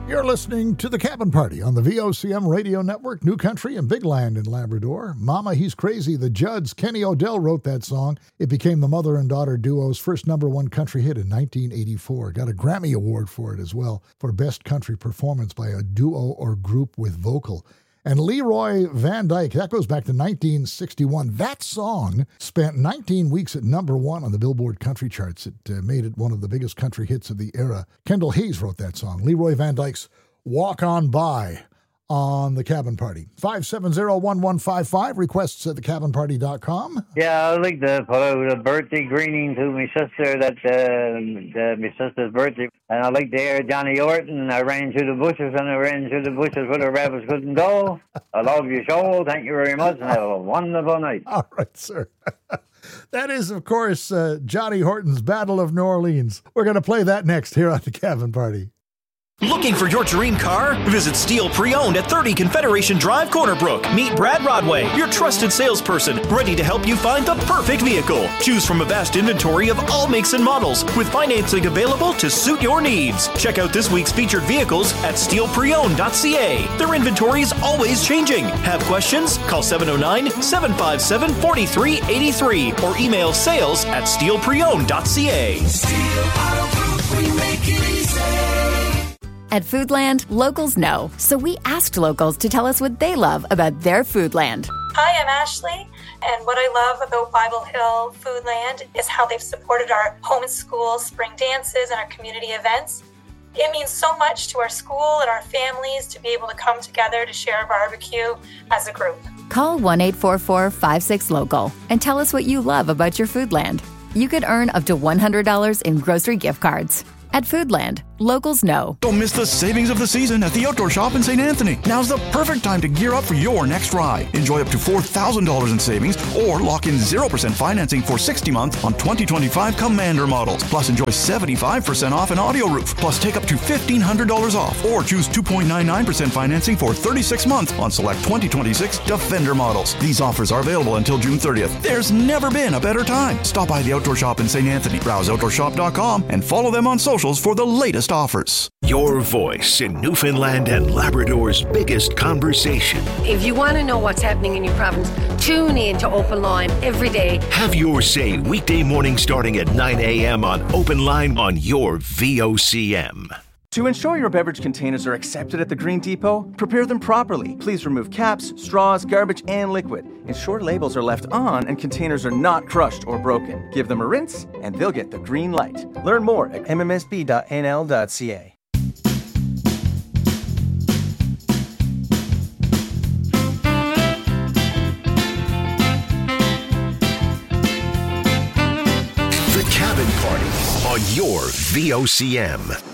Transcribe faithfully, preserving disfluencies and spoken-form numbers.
You're listening to The Cabin Party on the V O C M Radio Network, New Country and Big Land in Labrador. Mama, He's Crazy, the Judds. Kenny Odell wrote that song. It became the mother and daughter duo's first number one country hit in nineteen eighty-four. Got a Grammy Award for it as well, for Best Country Performance by a Duo or Group with Vocal. And Leroy Van Dyke, that goes back to nineteen sixty-one. That song spent nineteen weeks at number one on the Billboard country charts. It uh, made it one of the biggest country hits of the era. Kendall Hayes wrote that song. Leroy Van Dyke's Walk On By on The Cabin Party. five seven zero, one one five five, requests at the cabin party dot com. Yeah, I'd like to put out a birthday greeting to my sister, that uh, uh, my sister's birthday. And I'd like to hear Johnny Orton. I ran through the bushes and I ran through the bushes where the rabbits couldn't go. I love your show. Thank you very much and have a wonderful night. All right, sir. That is, of course, uh, Johnny Horton's Battle of New Orleans. We're going to play that next here on The Cabin Party. Looking for your dream car? Visit Steel Pre-Owned at thirty Confederation Drive, Corner Brook. Meet Brad Rodway, your trusted salesperson, ready to help you find the perfect vehicle. Choose from a vast inventory of all makes and models, with financing available to suit your needs. Check out this week's featured vehicles at steel pre owned dot c a. Their inventory is always changing. Have questions? Call seven oh nine, seven five seven, four three eight three or email sales at steel pre owned dot c a. Steel Auto Group, we make it easy. At Foodland, locals know, so we asked locals to tell us what they love about their Foodland. Hi, I'm Ashley, and what I love about Bible Hill Foodland is how they've supported our home and school spring dances and our community events. It means so much to our school and our families to be able to come together to share a barbecue as a group. Call one eight four four, five six, local and tell us what you love about your Foodland. You could earn up to one hundred dollars in grocery gift cards. At Foodland, locals know. Don't miss the savings of the season at the Outdoor Shop in Saint Anthony. Now's the perfect time to gear up for your next ride. Enjoy up to four thousand dollars in savings or lock in zero percent financing for sixty months on twenty twenty-five Commander models. Plus enjoy seventy-five percent off an audio roof. Plus take up to fifteen hundred dollars off or choose two point nine nine percent financing for thirty-six months on select twenty twenty-six Defender models. These offers are available until June thirtieth. There's never been a better time. Stop by the Outdoor Shop in Saint Anthony. Browse outdoor shop dot com and follow them on social for the latest offers. Your voice in Newfoundland and Labrador's biggest conversation. If you want to know what's happening in your province, tune in to Open Line every day. Have your say weekday morning starting at nine a.m. on Open Line on your V O C M. To ensure your beverage containers are accepted at the Green Depot, prepare them properly. Please remove caps, straws, garbage, and liquid. Ensure labels are left on and containers are not crushed or broken. Give them a rinse, and they'll get the green light. Learn more at m m s b dot n l dot c a. The Cabin Party on your V O C M.